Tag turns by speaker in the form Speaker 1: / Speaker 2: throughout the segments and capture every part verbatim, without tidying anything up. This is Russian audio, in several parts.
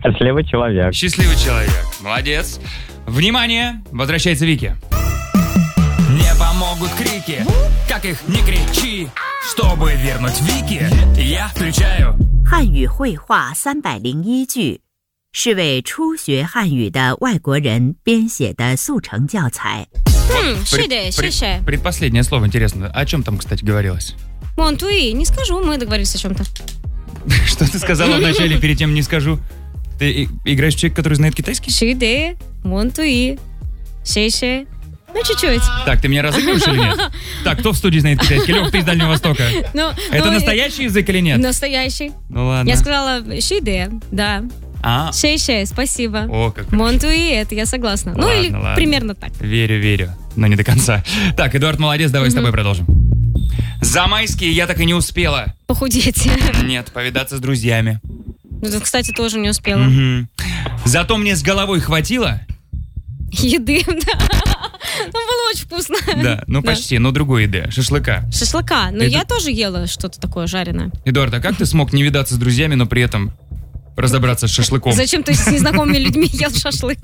Speaker 1: Счастливый человек.
Speaker 2: Счастливый человек. Молодец. Внимание! Возвращается Вики. Не помогут крики, как их не кричи. Чтобы вернуть Вики, я включаю
Speaker 3: 汉语绘画三百零一句，是为初学汉语的外国人编写的速成教材。
Speaker 4: Хм, шиде, шише.
Speaker 2: Предпоследнее слово интересно. О чем там, кстати, говорилось?
Speaker 4: Монтуи, не скажу, мы договорились о чем-то.
Speaker 2: Что ты сказала вначале, перед тем не скажу? Ты играешь в человека, который знает китайский?
Speaker 4: Шиде, монтуи, шише. Ну, чуть-чуть.
Speaker 2: Так, ты меня разыгрываешь или нет? Так, кто в студии знает китайский? Лёх, ты из Дальнего Востока.
Speaker 4: Ну,
Speaker 2: Это
Speaker 4: ну,
Speaker 2: настоящий язык или нет?
Speaker 4: Настоящий.
Speaker 2: Ну ладно.
Speaker 4: Я сказала шиде, да.
Speaker 2: А,
Speaker 4: Шей-шей, спасибо.
Speaker 2: о, как хорошо.
Speaker 4: Монтуи, это я согласна. Ну,
Speaker 2: Ладно,
Speaker 4: или
Speaker 2: ладно.
Speaker 4: примерно так.
Speaker 2: Верю, верю, но не до конца. Так, Эдуард, молодец, давай с тобой продолжим. За майские я так и не успела.
Speaker 4: Похудеть.
Speaker 2: Нет, повидаться с друзьями.
Speaker 4: Ну, тут, кстати, тоже не успела.
Speaker 2: Мгм. Зато мне с головой хватило.
Speaker 4: Еды, да. Ну, было очень вкусно.
Speaker 2: Да, ну почти, но другой еды, шашлыка.
Speaker 4: Шашлыка. Но
Speaker 2: Это-
Speaker 4: я тоже ела что-то такое жареное.
Speaker 2: Эдуард, а как ты смог не видаться с друзьями, но при этом разобраться с шашлыком?
Speaker 4: Зачем ты с незнакомыми людьми ел шашлык?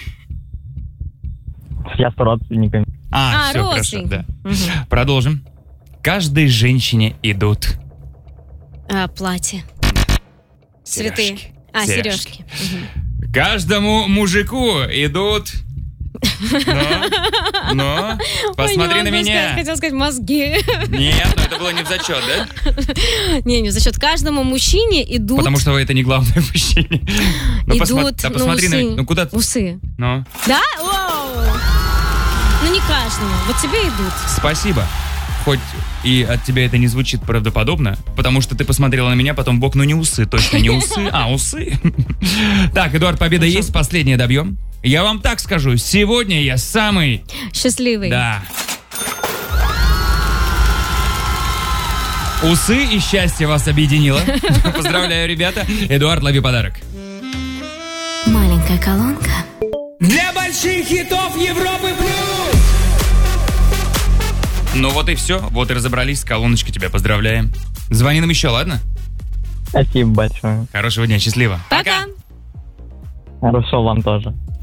Speaker 1: Я с родственниками.
Speaker 2: А,
Speaker 4: А,
Speaker 2: все, хорошо,
Speaker 4: родственники.
Speaker 2: да.
Speaker 4: Мгм.
Speaker 2: Продолжим. Каждой женщине идут
Speaker 4: А, платье. Цветы.
Speaker 2: сережки.
Speaker 4: А,
Speaker 2: Сережки.
Speaker 4: сережки. Мгм.
Speaker 2: Каждому мужику идут... Но, но, посмотри
Speaker 4: Ой,
Speaker 2: на
Speaker 4: не могу
Speaker 2: меня.
Speaker 4: сказать, хотела сказать мозги.
Speaker 2: Нет, ну это было не в зачет, да?
Speaker 4: Не, не за счет. Каждому мужчине идут...
Speaker 2: Потому что это не главное в мужчине. Ну,
Speaker 4: идут
Speaker 2: посмо- да
Speaker 4: ну,
Speaker 2: посмотри на
Speaker 4: усы.
Speaker 2: меня. Ну куда ты?
Speaker 4: Усы.
Speaker 2: Ну,
Speaker 4: Да? Вау! Ну не каждому. Вот тебе идут.
Speaker 2: спасибо. Хоть и от тебя это не звучит правдоподобно, потому что ты посмотрела на меня, потом бок, ну не усы, точно не усы, а усы. Так, Эдуард, победа есть, последнее добьем. Я вам так скажу, сегодня я самый...
Speaker 4: Счастливый.
Speaker 2: Да. Усы и счастье вас объединило. Поздравляю, ребята. Эдуард, лови подарок.
Speaker 4: Маленькая колонка.
Speaker 2: Для больших хитов Европы плюс! Ну вот и все. Вот и разобрались с колоночкой. Тебя поздравляем. Звони нам еще, ладно?
Speaker 1: Спасибо большое.
Speaker 2: Хорошего дня, счастливо.
Speaker 4: Пока.
Speaker 1: Хорошо вам тоже.